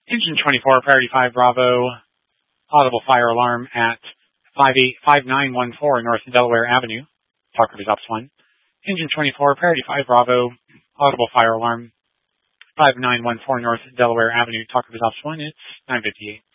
Engine 24, Priority 5 Bravo, audible fire alarm at 5914 North Delaware Avenue. Talk repeat ops 1. Engine 24, Priority 5 Bravo, audible fire alarm, 5914 North Delaware Avenue. Talk repeat ops 1. It's 9:58.